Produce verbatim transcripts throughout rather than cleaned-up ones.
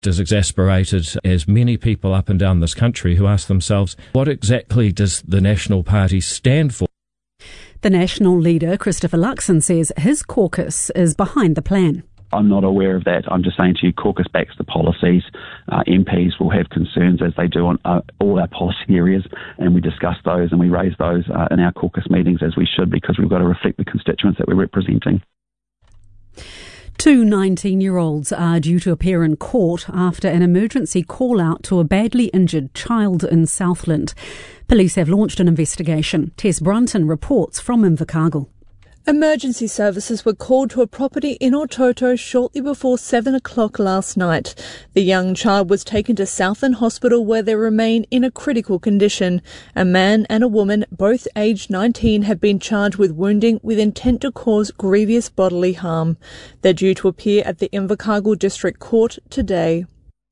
as exasperated as many people up and down this country who ask themselves, what exactly does the National Party stand for? The National leader, Christopher Luxon, says his caucus is behind the plan. I'm not aware of that. I'm just saying to you, caucus backs the policies. Uh, M Ps will have concerns, as they do on uh, all our policy areas, and we discuss those and we raise those uh, in our caucus meetings, as we should, because we've got to reflect the constituents that we're representing. Two nineteen-year-olds are due to appear in court after an emergency call-out to a badly injured child in Southland. Police have launched an investigation. Tess Brunton reports from Invercargill. Emergency services were called to a property in Ototo shortly before seven o'clock last night. The young child was taken to Southland Hospital, where they remain in a critical condition. A man and a woman, both aged nineteen, have been charged with wounding with intent to cause grievous bodily harm. They're due to appear at the Invercargill District Court today.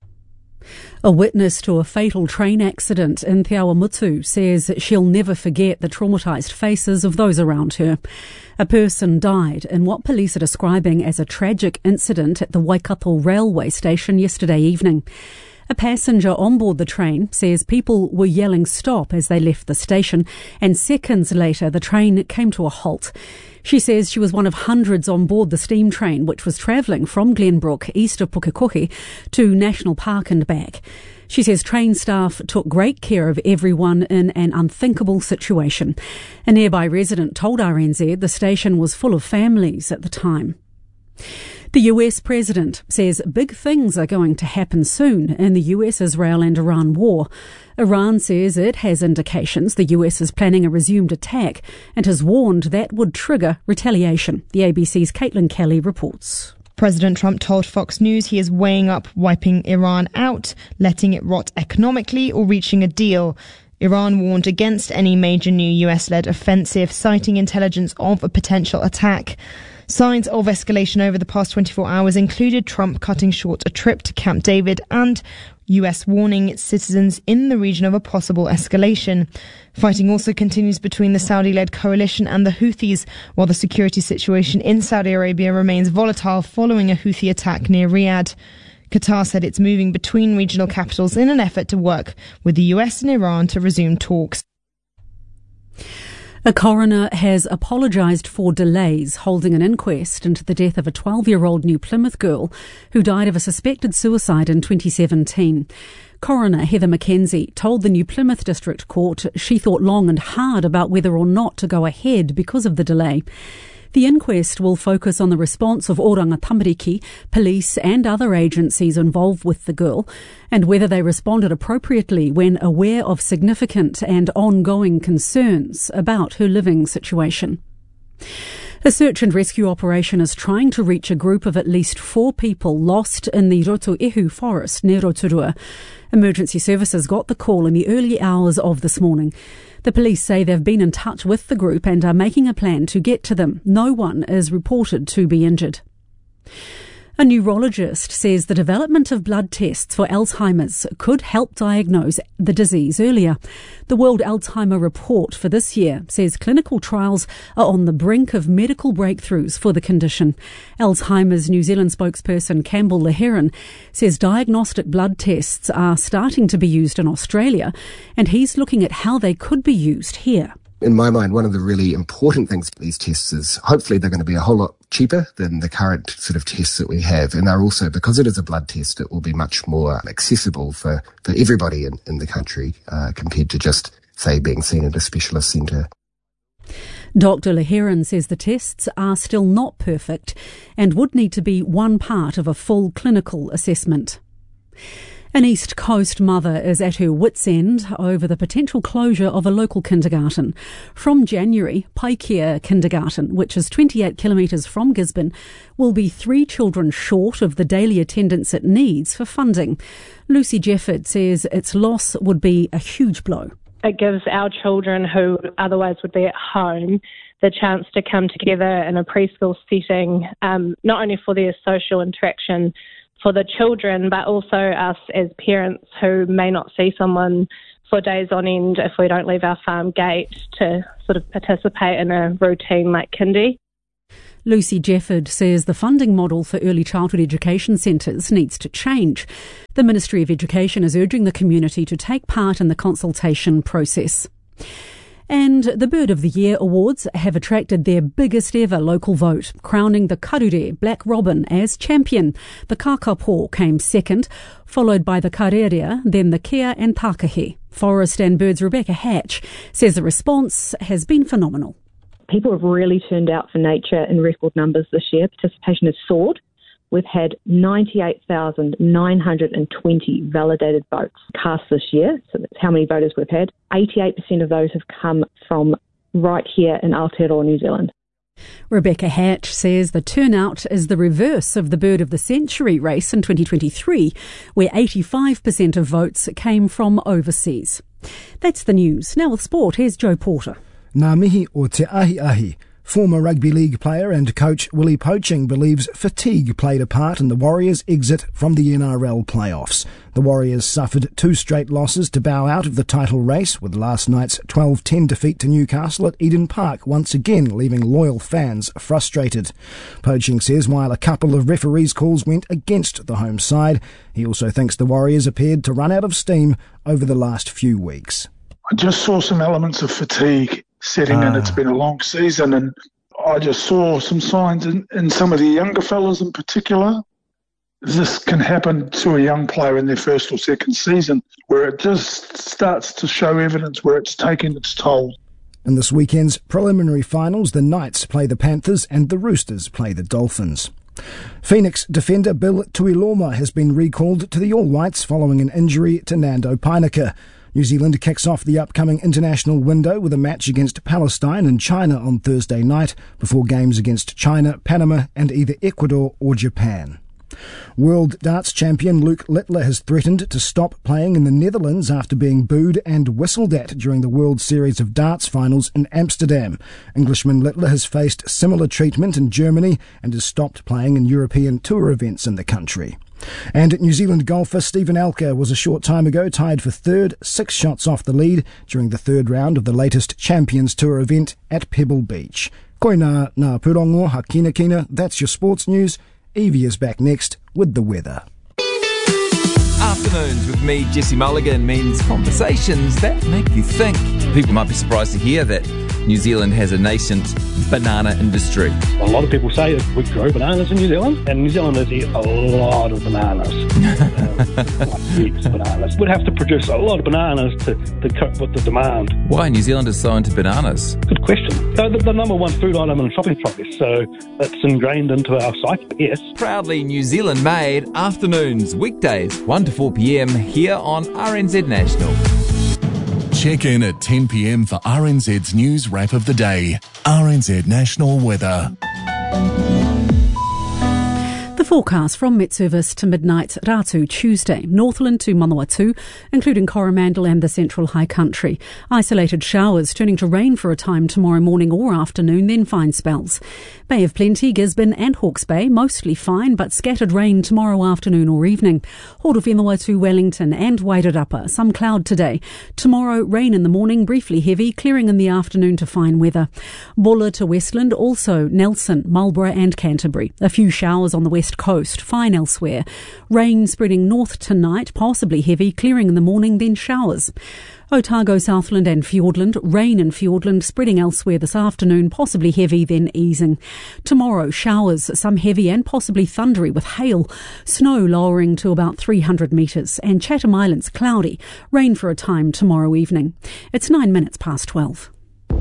A witness to a fatal train accident in Te Awamutu says she'll never forget the traumatised faces of those around her. A person died in what police are describing as a tragic incident at the Waikato railway station yesterday evening. A passenger on board the train says people were yelling stop as they left the station, and seconds later the train came to a halt. She says she was one of hundreds on board the steam train, which was travelling from Glenbrook east of Pukekohe to National Park and back. She says train staff took great care of everyone in an unthinkable situation. A nearby resident told R N Z the station was full of families at the time. The U S president says big things are going to happen soon in the U S, Israel and Iran war. Iran says it has indications the U S is planning a resumed attack and has warned that would trigger retaliation. The A B C's Caitlin Kelly reports. President Trump told Fox News he is weighing up wiping Iran out, letting it rot economically, or reaching a deal. Iran warned against any major new U S-led offensive, citing intelligence of a potential attack. Signs of escalation over the past twenty-four hours included Trump cutting short a trip to Camp David and U S warning its citizens in the region of a possible escalation. Fighting also continues between the Saudi-led coalition and the Houthis, while the security situation in Saudi Arabia remains volatile following a Houthi attack near Riyadh. Qatar said it's moving between regional capitals in an effort to work with the U S and Iran to resume talks. A coroner has apologised for delays holding an inquest into the death of a twelve-year-old New Plymouth girl who died of a suspected suicide in twenty seventeen. Coroner Heather McKenzie told the New Plymouth District Court she thought long and hard about whether or not to go ahead because of the delay. The inquest will focus on the response of Oranga Tamariki, police and other agencies involved with the girl, and whether they responded appropriately when aware of significant and ongoing concerns about her living situation. A search and rescue operation is trying to reach a group of at least four people lost in the Rotoehu forest near Rotorua. Emergency services got the call in the early hours of this morning. The police say they've been in touch with the group and are making a plan to get to them. No one is reported to be injured. A neurologist says the development of blood tests for Alzheimer's could help diagnose the disease earlier. The World Alzheimer Report for this year says clinical trials are on the brink of medical breakthroughs for the condition. Alzheimer's New Zealand spokesperson Campbell Leheron says diagnostic blood tests are starting to be used in Australia, and he's looking at how they could be used here. In my mind, one of the really important things for these tests is hopefully they're going to be a whole lot cheaper than the current sort of tests that we have. And they're also, because it is a blood test, it will be much more accessible for, for everybody in, in the country uh, compared to just, say, being seen at a specialist centre. Doctor Leheron says the tests are still not perfect and would need to be one part of a full clinical assessment. An East Coast mother is at her wit's end over the potential closure of a local kindergarten. From January, Paikea Kindergarten, which is twenty-eight kilometres from Gisborne, will be three children short of the daily attendance it needs for funding. Lucy Jefford says its loss would be a huge blow. It gives our children who otherwise would be at home the chance to come together in a preschool setting, um, not only for their social interaction for the children, but also us as parents who may not see someone for days on end if we don't leave our farm gate to sort of participate in a routine like kindy. Lucy Jefford says the funding model for early childhood education centres needs to change. The Ministry of Education is urging the community to take part in the consultation process. And the Bird of the Year awards have attracted their biggest ever local vote, crowning the karure black robin as champion. The kakapo came second, followed by the karerea, then the kea and takahe. Forest and Birds Rebecca Hatch says the response has been phenomenal. People have really turned out for nature in record numbers this year. Participation has soared. We've had ninety-eight thousand nine hundred twenty validated votes cast this year, so that's how many voters we've had. eighty-eight percent of those have come from right here in Aotearoa, New Zealand. Rebecca Hatch says the turnout is the reverse of the Bird of the Century race in twenty twenty-three, where eighty-five percent of votes came from overseas. That's the news. Now with sport, here's Joe Porter. Ngā mihi o te ahi ahi. Former rugby league player and coach Willie Poaching believes fatigue played a part in the Warriors' exit from the N R L playoffs. The Warriors suffered two straight losses to bow out of the title race, with last night's twelve ten defeat to Newcastle at Eden Park once again leaving loyal fans frustrated. Poaching says while a couple of referees' calls went against the home side, he also thinks the Warriors appeared to run out of steam over the last few weeks. I just saw some elements of fatigue setting Ah. in. It's been a long season, and I just saw some signs in, in some of the younger fellas in particular. This can happen to a young player in their first or second season, where it just starts to show evidence where it's taking its toll. In this weekend's preliminary finals, the Knights play the Panthers and the Roosters play the Dolphins. Phoenix defender Bill Tuiloma has been recalled to the All Whites following an injury to Nando Painaka. New Zealand kicks off the upcoming international window with a match against Palestine and China on Thursday night, before games against China, Panama and either Ecuador or Japan. World darts champion Luke Littler has threatened to stop playing in the Netherlands after being booed and whistled at during the World Series of Darts finals in Amsterdam. Englishman Littler has faced similar treatment in Germany and has stopped playing in European tour events in the country. And New Zealand golfer Stephen Alker was a short time ago tied for third, six shots off the lead during the third round of the latest Champions Tour event at Pebble Beach. Koina ngā purongo ha kina kina, that's your sports news. Evie is back next with the weather. Afternoons with me, Jesse Mulligan, means conversations that make you think. People might be surprised to hear that New Zealand has a nascent banana industry. A lot of people say that we grow bananas in New Zealand, and New Zealanders eat a lot of bananas. uh, like heaps of bananas. We'd have to produce a lot of bananas to, to cope with the demand. Why are New Zealanders so into bananas? Good question. So the, the number one food item in shopping trolleys, so it's ingrained into our psyche, yes. Proudly New Zealand made, afternoons, weekdays, one to four p.m. here on R N Z National. Check in at ten p.m. for R N Z's News Wrap of the Day. R N Z National Weather. The forecast from Met Service to midnight Ratu Tuesday, Northland to Manawatu, including Coromandel and the Central High Country. Isolated showers turning to rain for a time tomorrow morning or afternoon, then fine spells. Bay of Plenty, Gisborne and Hawke's Bay, mostly fine, but scattered rain tomorrow afternoon or evening. Horowhenua to Wellington and Wairarapa, some cloud today. Tomorrow, rain in the morning, briefly heavy, clearing in the afternoon to fine weather. Bulla to Westland, also Nelson, Marlborough and Canterbury. A few showers on the west coast, fine elsewhere. Rain spreading north tonight, possibly heavy, clearing in the morning, then showers. Otago, Southland and Fiordland, rain in Fiordland, spreading elsewhere this afternoon, possibly heavy, then easing. Tomorrow, showers, some heavy and possibly thundery with hail. Snow lowering to about three hundred metres, and Chatham Islands cloudy. Rain for a time tomorrow evening. It's nine minutes past twelve.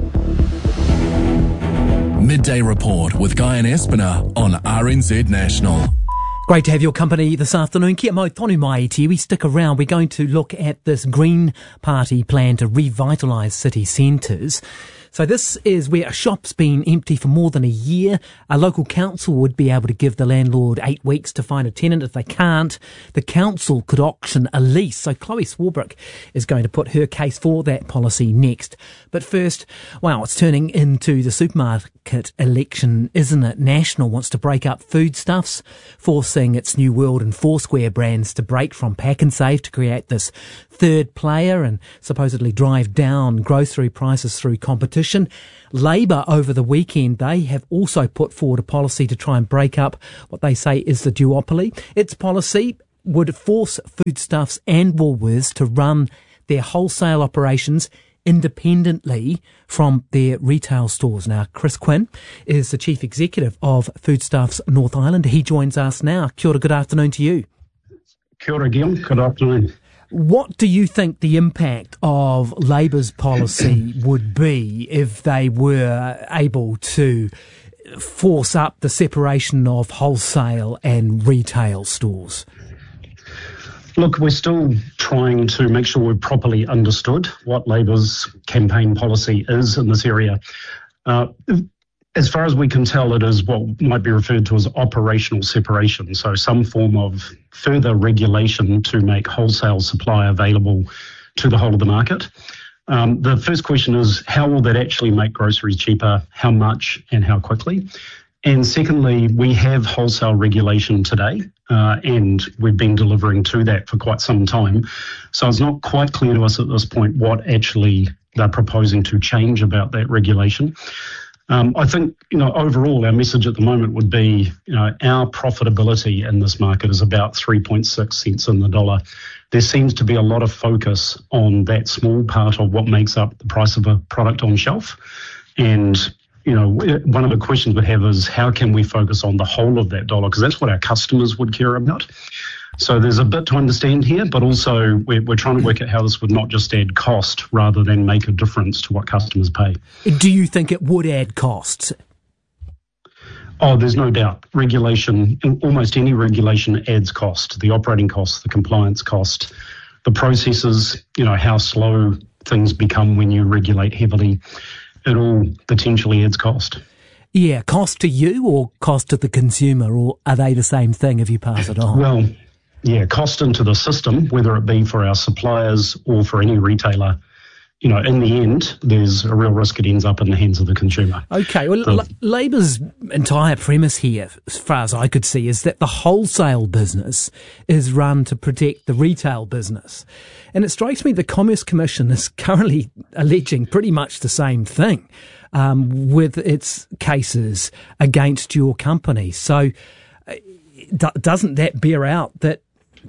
Midday Report with Guy and Espiner on R N Z National. Great to have your company this afternoon. Kia mau tonu mai te iwi. Stick around. We're going to look at this Green Party plan to revitalise city centres. So this is where a shop's been empty for more than a year. A local council would be able to give the landlord eight weeks to find a tenant. If they can't, the council could auction a lease. So Chloe Swarbrick is going to put her case for that policy next. But first, wow, it's turning into the supermarket election, isn't it? National wants to break up foodstuffs, forcing its New World and Foursquare brands to break from Pack and Save to create this third player and supposedly drive down grocery prices through competition. Commission. Labor over the weekend, they have also put forward a policy to try and break up what they say is the duopoly. Its policy would force Foodstuffs and Woolworths to run their wholesale operations independently from their retail stores. Now, Chris Quinn is the Chief Executive of Foodstuffs North Island. He joins us now. Kia ora, good afternoon to you. Kia ora, Guillaume. Good afternoon. What do you think the impact of Labour's policy would be if they were able to force up the separation of wholesale and retail stores? Look, we're still trying to make sure we've properly understood what Labour's campaign policy is in this area. Uh, as far as we can tell, it is what might be referred to as operational separation, so some form of further regulation to make wholesale supply available to the whole of the market. Um, the first question is, how will that actually make groceries cheaper, how much and how quickly? And secondly, we have wholesale regulation today, uh, and we've been delivering to that for quite some time. So it's not quite clear to us at this point what actually they're proposing to change about that regulation. Um, I think, you know, overall, our message at the moment would be, you know, our profitability in this market is about three point six cents in the dollar. There seems to be a lot of focus on that small part of what makes up the price of a product on shelf. And, you know, one of the questions we have is how can we focus on the whole of that dollar? Because that's what our customers would care about. So there's a bit to understand here, but also we're, we're trying to work out how this would not just add cost rather than make a difference to what customers pay. Do you think it would add costs? Oh, there's no doubt. Regulation, almost any regulation adds cost. The operating cost, the compliance cost, the processes, you know, how slow things become when you regulate heavily. It all potentially adds cost. Yeah, cost to you or cost to the consumer, or are they the same thing if you pass it on? Well, yeah, cost into the system, whether it be for our suppliers or for any retailer. You know, in the end, there's a real risk it ends up in the hands of the consumer. Okay, well, so, L- Labour's entire premise here, as far as I could see, is that the wholesale business is run to protect the retail business. And it strikes me the Commerce Commission is currently alleging pretty much the same thing um, with its cases against your company. So uh, d- doesn't that bear out that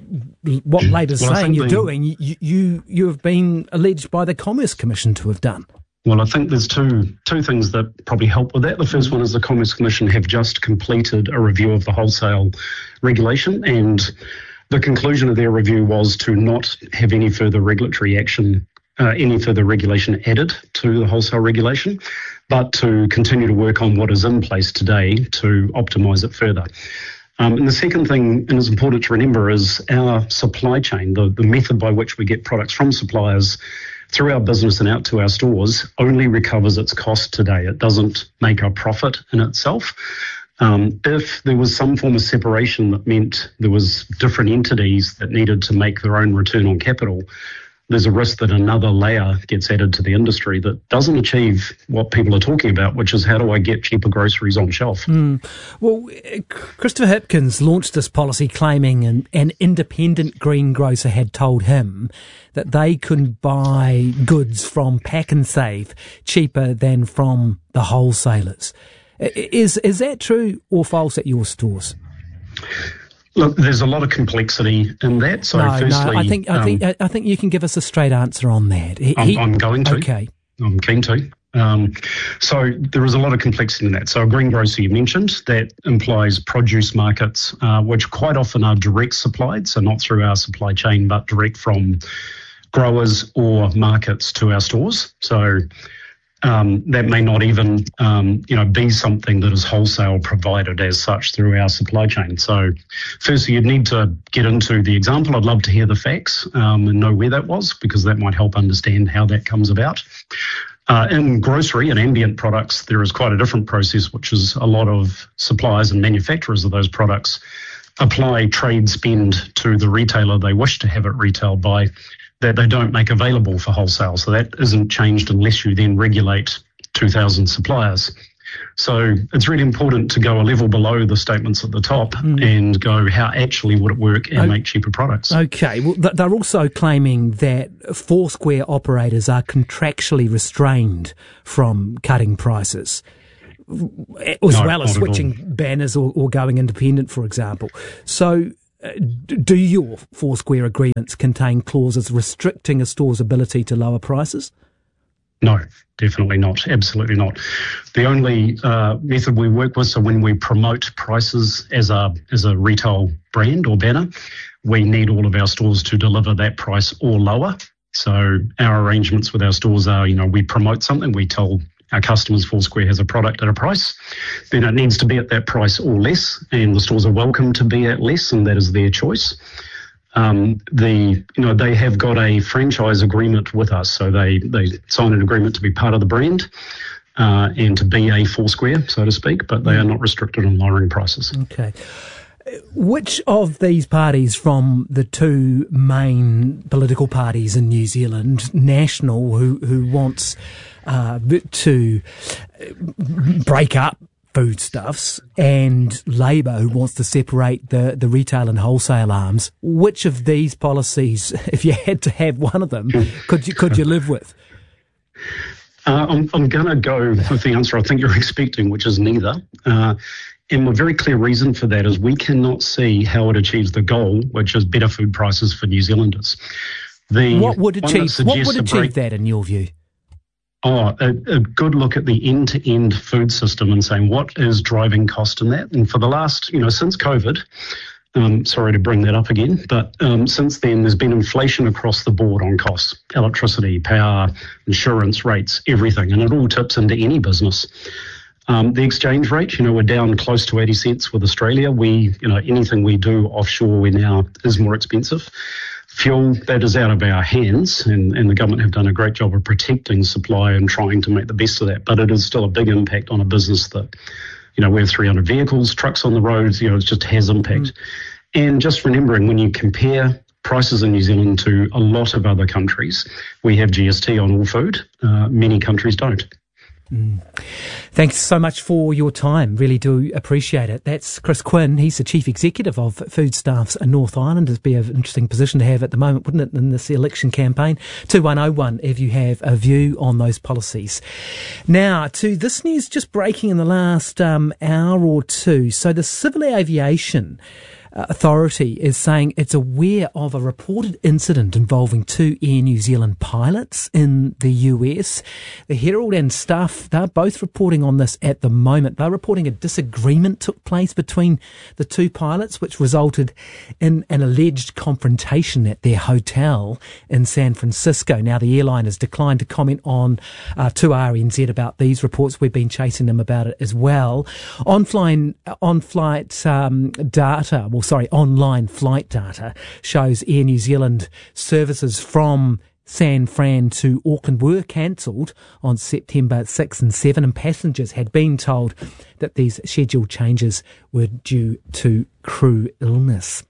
what Labour's well, saying you're the, doing, you, you you have been alleged by the Commerce Commission to have done? Well, I think there's two two things that probably help with that. The first one is the Commerce Commission have just completed a review of the wholesale regulation, and the conclusion of their review was to not have any further regulatory action, uh, any further regulation added to the wholesale regulation, but to continue to work on what is in place today to optimise it further. Um, and the second thing, and it's important to remember, is our supply chain, the, the method by which we get products from suppliers through our business and out to our stores only recovers its cost today. It doesn't make a profit in itself. Um, if there was some form of separation that meant there was different entities that needed to make their own return on capital, there's a risk that another layer gets added to the industry that doesn't achieve what people are talking about, which is how do I get cheaper groceries on shelf? Mm. Well, Christopher Hipkins launched this policy claiming an, an independent greengrocer had told him that they could buy goods from Pack and Save cheaper than from the wholesalers. Is, is that true or false at your stores? Look, there's a lot of complexity in that. So, no, firstly, no, I think I um, think I think you can give us a straight answer on that. He, I'm, I'm going to. Okay. I'm keen to. Um, so there is a lot of complexity in that. So a greengrocer you mentioned, that implies produce markets, uh, which quite often are direct supplied, so not through our supply chain, but direct from growers or markets to our stores. So Um, that may not even, um, you know, be something that is wholesale provided as such through our supply chain. So firstly, you'd need to get into the example. I'd love to hear the facts um, and know where that was, because that might help understand how that comes about. Uh, in grocery and ambient products, there is quite a different process, which is a lot of suppliers and manufacturers of those products apply trade spend to the retailer they wish to have it retailed by, that they don't make available for wholesale. So that isn't changed unless you then regulate two thousand suppliers. So it's really important to go a level below the statements at the top mm. and go, how actually would it work and oh, make cheaper products? Okay. Well, they're also claiming that Foursquare operators are contractually restrained from cutting prices, as no, well as switching banners or, or going independent, for example. So uh, do your Foursquare agreements contain clauses restricting a store's ability to lower prices? No, definitely not. Absolutely not. The only uh, method we work with, so when we promote prices as a as a retail brand or banner, we need all of our stores to deliver that price or lower. So our arrangements with our stores are, you know, we promote something, we tell our customers Foursquare has a product at a price, then it needs to be at that price or less, and the stores are welcome to be at less, and that is their choice. Um, the you know they have got a franchise agreement with us, so they they sign an agreement to be part of the brand uh, and to be a Foursquare, so to speak, but they are not restricted on lowering prices. Okay. Which of these parties from the two main political parties in New Zealand, National, who who wants uh, to break up foodstuffs, and Labour, who wants to separate the, the retail and wholesale arms, which of these policies, if you had to have one of them, could you could you live with? Uh, I'm, I'm going to go with the answer I think you're expecting, which is neither. Uh, and a very clear reason for that is we cannot see how it achieves the goal, which is better food prices for New Zealanders. The what would achieve what would achieve break, that in your view? Oh, a, a good look at the end-to-end food system and saying what is driving cost in that. And for the last, you know, since COVID, um, sorry to bring that up again, but um, since then there's been inflation across the board on costs, electricity, power, insurance rates, everything, and it all tips into any business. Um, the exchange rate, you know, we're down close to eighty cents with Australia. We, you know, anything we do offshore we now is more expensive. Fuel, that is out of our hands, and, and the government have done a great job of protecting supply and trying to make the best of that. But it is still a big impact on a business that, you know, we have three hundred vehicles, trucks on the roads, you know, it just has impact. Mm. And just remembering when you compare prices in New Zealand to a lot of other countries, we have G S T on all food. Uh, many countries don't. Mm. Thanks so much for your time. Really do appreciate it. That's Chris Quinn. He's the Chief Executive of Foodstaffs in North Island. It'd be an interesting position to have at the moment, wouldn't it, in this election campaign? two one oh one if you have a view on those policies. Now, to this news just breaking in the last um, hour or two. So the Civil Aviation Authority is saying it's aware of a reported incident involving two Air New Zealand pilots in the U S. The Herald and Stuff, they're both reporting on this at the moment. They're reporting a disagreement took place between the two pilots, which resulted in an alleged confrontation at their hotel in San Francisco. Now, the airline has declined to comment on uh, to R N Z about these reports. We've been chasing them about it as well. On-flight, on-flight um, data, well, sorry, online flight data shows Air New Zealand services from San Fran to Auckland were cancelled on September sixth and seventh, and passengers had been told that these scheduled changes were due to crew illness.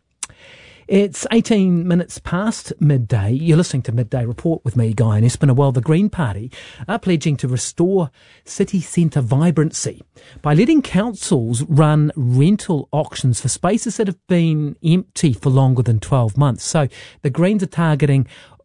It's eighteen minutes past midday. You're listening to Midday Report with me, Guy Espiner. Well, the Green Party are pledging to restore city centre vibrancy by letting councils run rental auctions for spaces that have been empty for longer than twelve months. So the Greens are targeting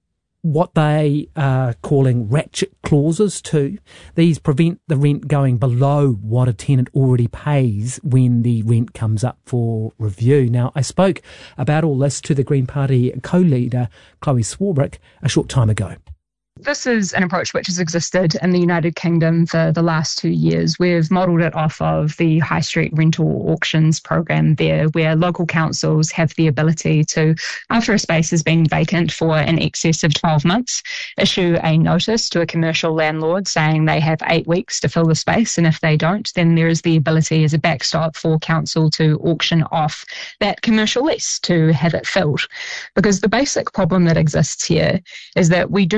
what they are calling ratchet clauses too. These prevent the rent going below what a tenant already pays when the rent comes up for review. Now, I spoke about all this to the Green Party co-leader, Chloe Swarbrick, a short time ago. This is an approach which has existed in the United Kingdom for the last two years. We've modelled it off of the High Street rental auctions program there, where local councils have the ability to, after a space has been vacant for in excess of twelve months, issue a notice to a commercial landlord saying they have eight weeks to fill the space, and if they don't, then there is the ability as a backstop for council to auction off that commercial lease to have it filled. Because the basic problem that exists here is that we do not have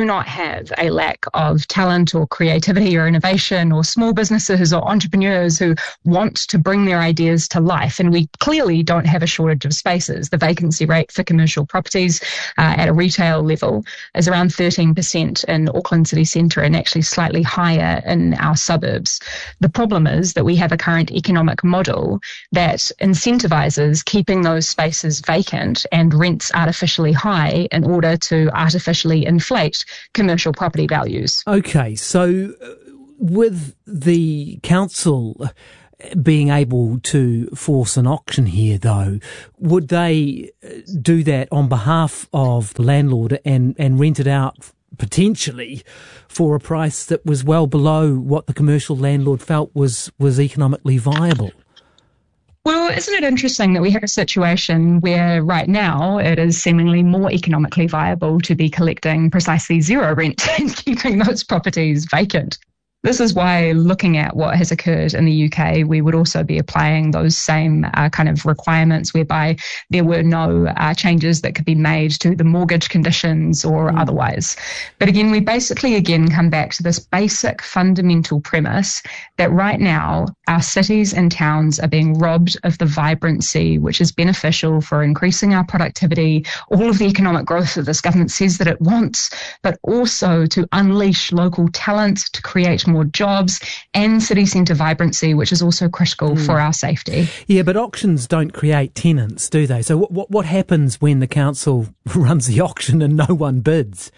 have a lack of talent or creativity or innovation or small businesses or entrepreneurs who want to bring their ideas to life. And we clearly don't have a shortage of spaces. The vacancy rate for commercial properties uh, at a retail level is around thirteen percent in Auckland city centre and actually slightly higher in our suburbs. The problem is that we have a current economic model that incentivises keeping those spaces vacant and rents artificially high in order to artificially inflate commercial property values. Okay, so with the council being able to force an auction here, though, would they do that on behalf of the landlord and, and rent it out potentially for a price that was well below what the commercial landlord felt was, was economically viable? Well, isn't it interesting that we have a situation where right now it is seemingly more economically viable to be collecting precisely zero rent and keeping those properties vacant? This is why, looking at what has occurred in the U K, we would also be applying those same uh, kind of requirements whereby there were no uh, changes that could be made to the mortgage conditions or mm. otherwise. But again, we basically again come back to this basic fundamental premise that right now our cities and towns are being robbed of the vibrancy which is beneficial for increasing our productivity, all of the economic growth that this government says that it wants, but also to unleash local talent, to create more jobs and city centre vibrancy, which is also critical mm. for our safety. Yeah, but auctions don't create tenants, do they? So what, what, what happens when the council runs the auction and no one bids?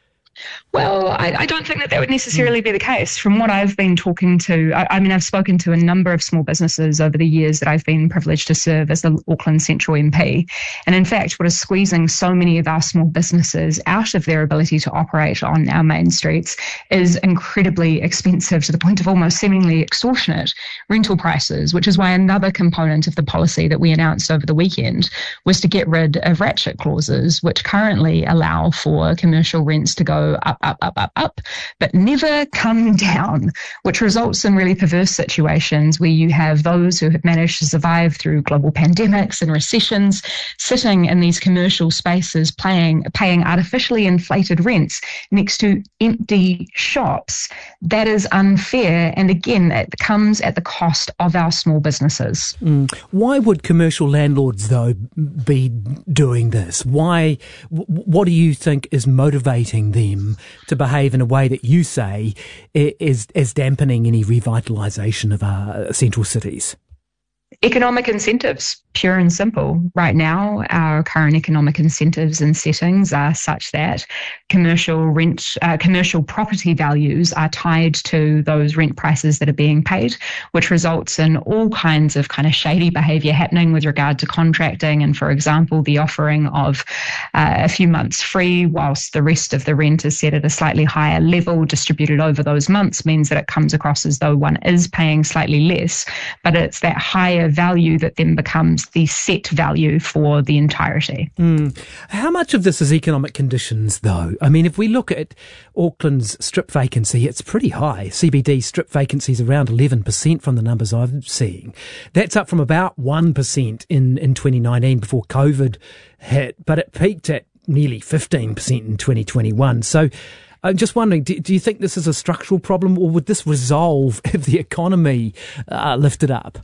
Well, I, I don't think that that would necessarily be the case. From what I've been talking to, I, I mean, I've spoken to a number of small businesses over the years that I've been privileged to serve as the Auckland Central M P. And in fact, what is squeezing so many of our small businesses out of their ability to operate on our main streets is incredibly expensive, to the point of almost seemingly extortionate rental prices, which is why another component of the policy that we announced over the weekend was to get rid of ratchet clauses, which currently allow for commercial rents to go up, up, up, up, up, but never come down, which results in really perverse situations where you have those who have managed to survive through global pandemics and recessions sitting in these commercial spaces paying, paying artificially inflated rents next to empty shops. That is unfair. And again, it comes at the cost of our small businesses. Mm. Why would commercial landlords, though, be doing this? Why? What do you think is motivating them to behave in a way that you say is, is dampening any revitalisation of our central cities? Economic incentives, pure and simple. Right now, our current economic incentives and settings are such that commercial rent, uh, commercial property values are tied to those rent prices that are being paid, which results in all kinds of kind of shady behaviour happening with regard to contracting. And for example, the offering of uh, a few months free whilst the rest of the rent is set at a slightly higher level distributed over those months means that it comes across as though one is paying slightly less, but it's that higher value that then becomes the set value for the entirety. Mm. How much of this is economic conditions, though? I mean, if we look at Auckland's strip vacancy, it's pretty high. C B D strip vacancy is around eleven percent from the numbers I'm seeing. That's up from about one percent in, in twenty nineteen before COVID hit, but it peaked at nearly fifteen percent in twenty twenty-one. So I'm just wondering, do, do you think this is a structural problem, or would this resolve if the economy uh, lifted up?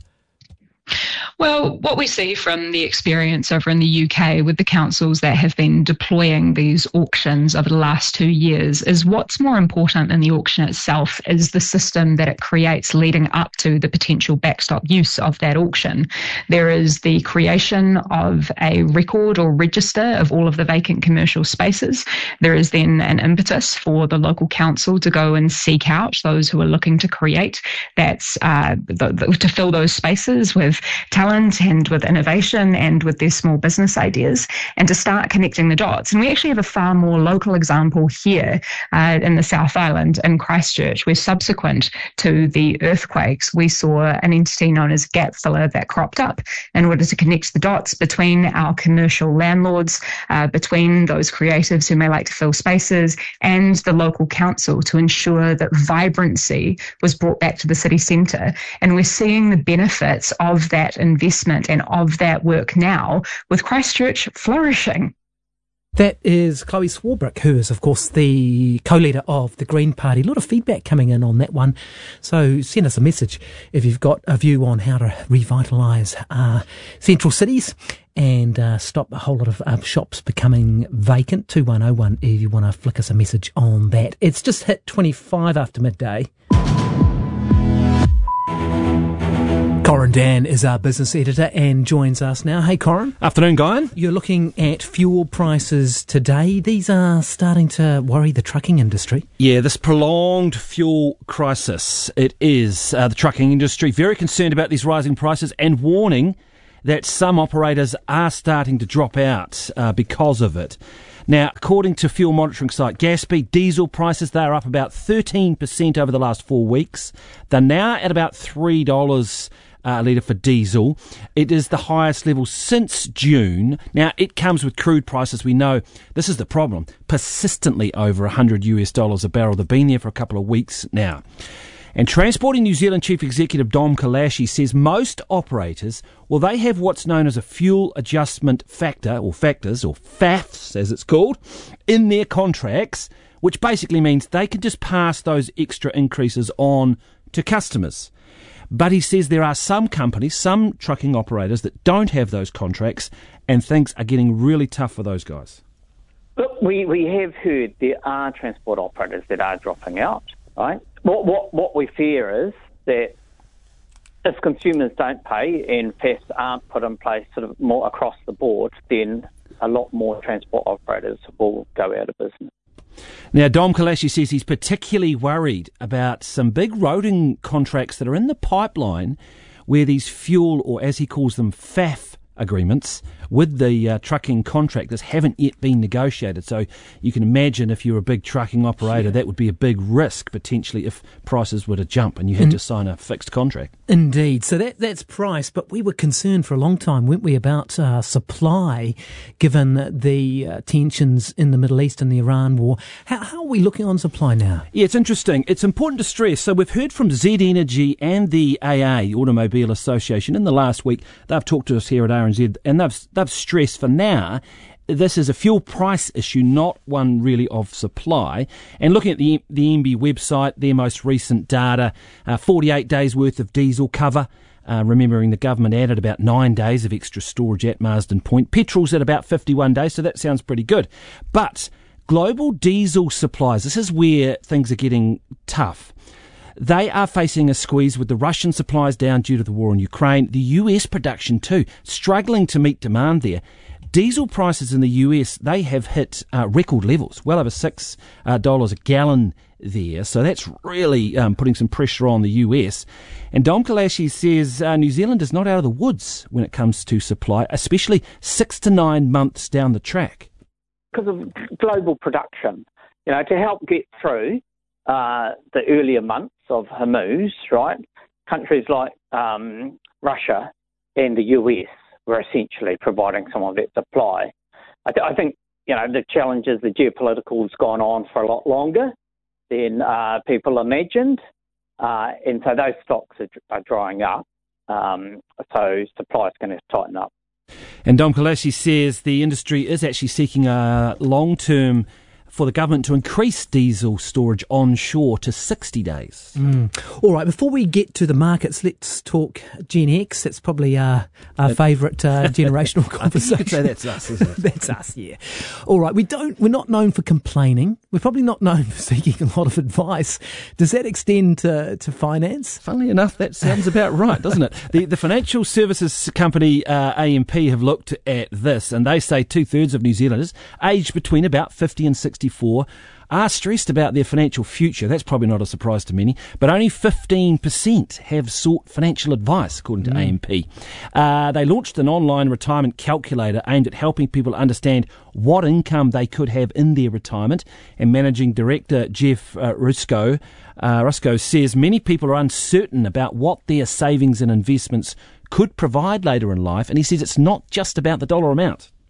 Well, what we see from the experience over in the U K with the councils that have been deploying these auctions over the last two years is what's more important than the auction itself is the system that it creates leading up to the potential backstop use of that auction. There is the creation of a record or register of all of the vacant commercial spaces. There is then an impetus for the local council to go and seek out those who are looking to create that's uh, the, the, to fill those spaces with talent and with innovation and with their small business ideas, and to start connecting the dots. And we actually have a far more local example here uh, in the South Island in Christchurch, where subsequent to the earthquakes, we saw an entity known as Gap Filler that cropped up in order to connect the dots between our commercial landlords, uh, between those creatives who may like to fill spaces, and the local council to ensure that vibrancy was brought back to the city centre. And we're seeing the benefits of that investment and of that work now, with Christchurch flourishing. That is Chloe Swarbrick, who is, of course, the co-leader of the Green Party. A lot of feedback coming in on that one. So send us a message if you've got a view on how to revitalise uh, central cities and uh, stop a whole lot of uh, shops becoming vacant. two one oh one if you want to flick us a message on that. It's just hit twenty-five after midday. Corin Dan is our business editor and joins us now. Hey, Corin. Afternoon, Guyan. You're looking at fuel prices today. These are starting to worry the trucking industry. Yeah, this prolonged fuel crisis. It is uh, the trucking industry very concerned about these rising prices and warning that some operators are starting to drop out uh, because of it. Now, according to fuel monitoring site Gaspy, diesel prices, they are up about thirteen percent over the last four weeks. They're now at about three dollars a litre for diesel. It is the highest level since June. Now, it comes with crude prices. We know this is the problem. Persistently over one hundred US dollars a barrel. They've been there for a couple of weeks now. And Transporting New Zealand Chief Executive Dom Kalashi says most operators, well, they have what's known as a fuel adjustment factor, or factors, or F A Fs as it's called, in their contracts, which basically means they can just pass those extra increases on to customers. But he says there are some companies, some trucking operators that don't have those contracts, and things are getting really tough for those guys. Look, we, we have heard there are transport operators that are dropping out, right? What what what we fear is that if consumers don't pay and F A Fs aren't put in place sort of more across the board, then a lot more transport operators will go out of business. Now, Dom Kalashi says he's particularly worried about some big roading contracts that are in the pipeline where these fuel, or as he calls them, F A F agreements with the uh, trucking contractors haven't yet been negotiated. So you can imagine if you're a big trucking operator, that would be a big risk potentially if prices were to jump and you had In- to sign a fixed contract. Indeed. So that that's price, but we were concerned for a long time, weren't we, about uh, supply, given the uh, tensions in the Middle East and the Iran war. How, how are we looking on supply now? Yeah, it's interesting. It's important to stress. So we've heard from Z Energy and the A A, Automobile Association, in the last week. They've talked to us here at R N Z, and they've They've stressed for now this is a fuel price issue, not one really of supply. And looking at the the M B website, their most recent data, uh, forty-eight days worth of diesel cover. Uh, remembering the government added about nine days of extra storage at Marsden Point. Petrol's at about fifty-one days, so that sounds pretty good. But global diesel supplies, this is where things are getting tough. They are facing a squeeze with the Russian supplies down due to the war in Ukraine. The U S production too, struggling to meet demand there. Diesel prices in the U S, they have hit uh, record levels, well over six dollars uh, a gallon there. So that's really um, putting some pressure on the U S. And Dom Kalashi says uh, New Zealand is not out of the woods when it comes to supply, especially six to nine months down the track. Because of global production, you know, to help get through uh, the earlier months of Hormuz, right? Countries like um, Russia and the U S were essentially providing some of that supply. I, th- I think, you know, the challenge is the geopolitical's gone on for a lot longer than uh, people imagined, uh, and so those stocks are, are drying up. Um, so supply is going to tighten up. And Dom Kalashi says the industry is actually seeking a long-term for the government to increase diesel storage onshore to sixty days. Mm. All right, before we get to the markets, let's talk Gen X. That's probably our, our favourite uh, generational conversation. I think you could say that's us, isn't it? That's us, yeah. All right, we don't, we're not known for complaining. We're probably not known for seeking a lot of advice. Does that extend to, to finance? Funnily enough, that sounds about right, doesn't it? The, the financial services company uh, A M P have looked at this, and they say two-thirds of New Zealanders aged between about fifty and sixty-four are stressed about their financial future. That's probably not a surprise to many, but only fifteen percent have sought financial advice, according to mm. A M P. Uh, they launched an online retirement calculator aimed at helping people understand what income they could have in their retirement, and Managing Director Jeff uh, Rusco, uh, Rusco says many people are uncertain about what their savings and investments could provide later in life, and he says it's not just about the dollar amount.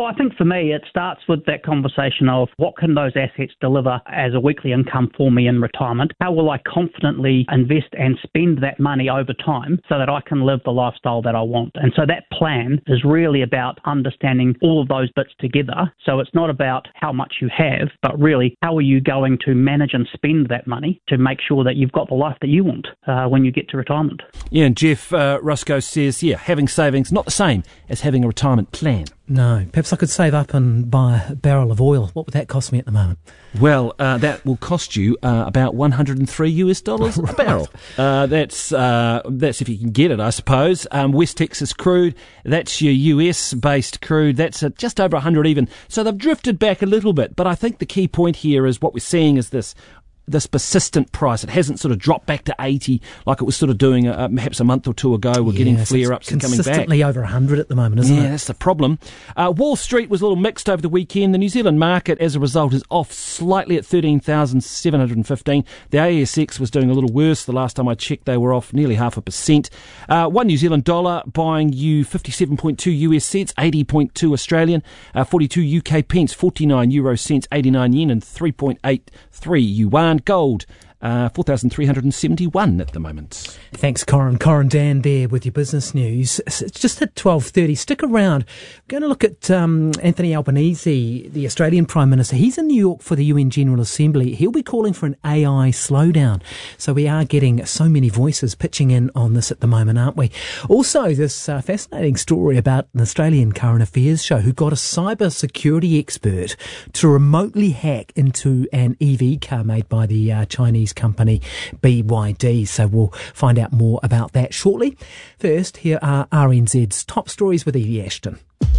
Well, I think for me, it starts with that conversation of what can those assets deliver as a weekly income for me in retirement? How will I confidently invest and spend that money over time so that I can live the lifestyle that I want? And so that plan is really about understanding all of those bits together. So it's not about how much you have, but really how are you going to manage and spend that money to make sure that you've got the life that you want uh, when you get to retirement. Yeah, and Jeff uh, Rusco says, yeah, having savings not the same as having a retirement plan. No, perhaps I could save up and buy a barrel of oil. What would that cost me at the moment? Well, uh, that will cost you uh, about one hundred three US dollars a barrel. Uh, that's uh, that's if you can get it, I suppose. Um, West Texas crude, that's your U S-based crude. That's uh, just over one hundred even. So they've drifted back a little bit. But I think the key point here is what we're seeing is this this persistent price. It hasn't sort of dropped back to eighty like it was sort of doing uh, perhaps a month or two ago. We're yes, getting flare-ups and coming back. Consistently over one hundred at the moment, isn't yeah, it? Yeah, that's the problem. Uh, Wall Street was a little mixed over the weekend. The New Zealand market, as a result, is off slightly at thirteen thousand seven hundred fifteen. The A S X was doing a little worse. The last time I checked, they were off nearly half a percent. Uh, one New Zealand dollar buying you fifty-seven point two U S cents, eighty point two Australian, uh, forty-two U K pence, forty-nine euro cents, eighty-nine yen, and three point eight three yuan. Gold, Uh, four thousand three hundred seventy-one at the moment. Thanks, Corin. Corin Dan there with your business news. It's just at twelve thirty. Stick around. We're going to look at um, Anthony Albanese, the Australian Prime Minister. He's in New York for the U N General Assembly. He'll be calling for an A I slowdown. So we are getting so many voices pitching in on this at the moment, aren't we? Also, this uh, fascinating story about an Australian current affairs show who got a cyber security expert to remotely hack into an E V car made by the uh, Chinese company B Y D. So we'll find out more about that shortly. First, here are R N Z's top stories with Evie Ashton.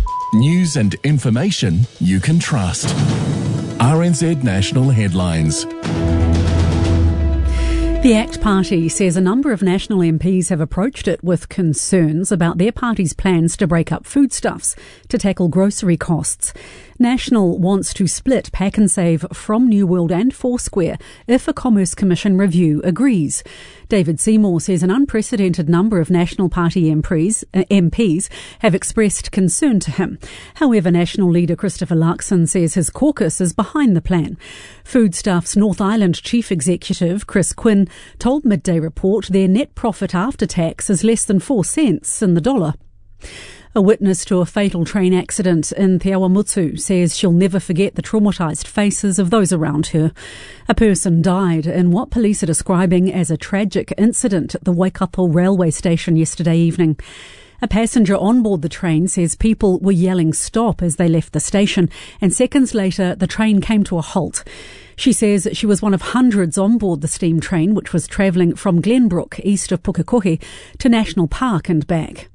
News and information you can trust. R N Z National Headlines. The ACT Party says a number of National M Ps have approached it with concerns about their party's plans to break up foodstuffs to tackle grocery costs. National wants to split Pack and Save from New World and Foursquare if a Commerce Commission review agrees. David Seymour says an unprecedented number of National Party M Ps, uh, M Ps have expressed concern to him. However, National leader Christopher Luxon says his caucus is behind the plan. Foodstuffs North Island Chief Executive Chris Quinn told Midday Report their net profit after tax is less than four cents in the dollar. A witness to a fatal train accident in Te Awamutu says she'll never forget the traumatised faces of those around her. A person died in what police are describing as a tragic incident at the Waikato railway station yesterday evening. A passenger on board the train says people were yelling stop as they left the station, and seconds later the train came to a halt. She says she was one of hundreds on board the steam train, which was travelling from Glenbrook, east of Pukekohe, to National Park and back.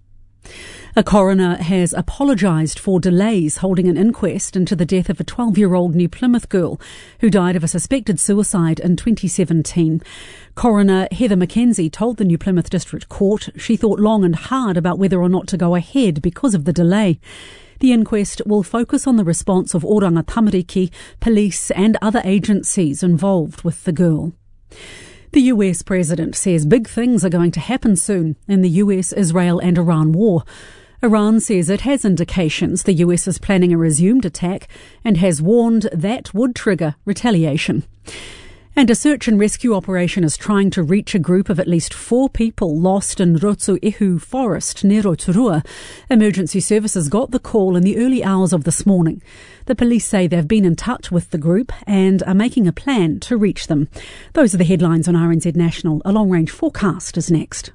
A coroner has apologised for delays holding an inquest into the death of a twelve-year-old New Plymouth girl who died of a suspected suicide in twenty seventeen. Coroner Heather McKenzie told the New Plymouth District Court she thought long and hard about whether or not to go ahead because of the delay. The inquest will focus on the response of Oranga Tamariki, police and other agencies involved with the girl. The U S president says big things are going to happen soon in the U S, Israel and Iran war. Iran says it has indications the U S is planning a resumed attack and has warned that would trigger retaliation. And a search and rescue operation is trying to reach a group of at least four people lost in Rotsuihu Forest near Rotorua. Emergency services got the call in the early hours of this morning. The police say they've been in touch with the group and are making a plan to reach them. Those are the headlines on R N Z National. A long-range forecast is next.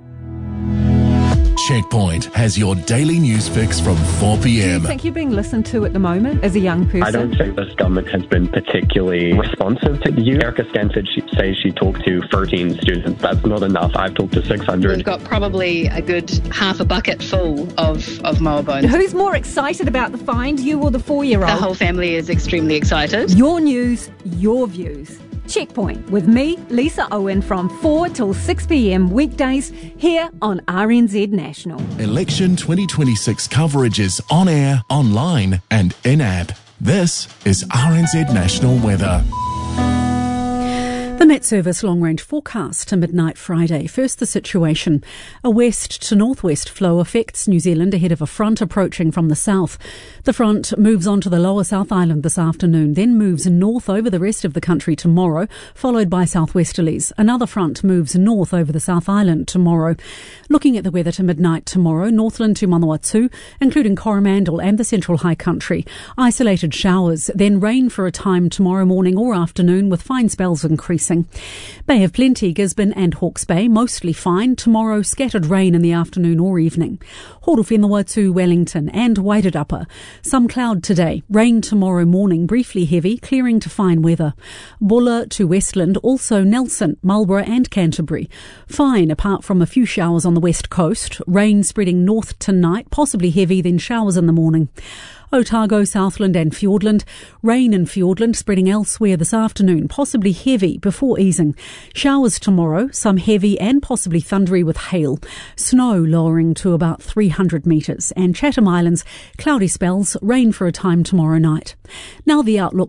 Checkpoint has your daily news fix from four p.m. Do you think you're being listened to at the moment as a young person? I don't think this government has been particularly responsive to you. Erica Stanford she, says she talked to thirteen students. That's not enough. I've talked to six hundred. We've got probably a good half a bucket full of, of moa bones. Who's more excited about the find, you or the four-year-old? The whole family is extremely excited. Your news, your views. Checkpoint with me, Lisa Owen, from four till six p.m. weekdays here on R N Z National. Election twenty twenty-six coverage is on air, online and in-app. This is R N Z National Weather. The The Met Service long-range forecast to midnight Friday. First, the situation. A west to northwest flow affects New Zealand ahead of a front approaching from the south. The front moves on to the lower South Island this afternoon, then moves north over the rest of the country tomorrow, followed by southwesterlies. Another front moves north over the South Island tomorrow. Looking at the weather to midnight tomorrow, Northland to Manawatu, including Coromandel and the Central High Country. Isolated showers, then rain for a time tomorrow morning or afternoon with fine spells increasing. Bay of Plenty, Gisborne and Hawke's Bay, mostly fine. Tomorrow, scattered rain in the afternoon or evening. Horowhenua to Wellington and Wairarapa. Some cloud today. Rain tomorrow morning, briefly heavy, clearing to fine weather. Bulla to Westland, also Nelson, Marlborough and Canterbury. Fine, apart from a few showers on the west coast. Rain spreading north tonight, possibly heavy, then showers in the morning. Otago, Southland and Fiordland. Rain in Fiordland spreading elsewhere this afternoon, possibly heavy before easing. Showers tomorrow, some heavy and possibly thundery with hail. Snow lowering to about three hundred metres. And Chatham Islands, cloudy spells, rain for a time tomorrow night. Now the outlook.